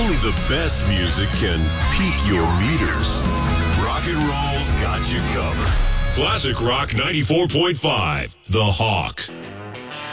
Only the best music can peak your meters. Rock and roll's got you covered. Classic Rock 94.5, The Hawk.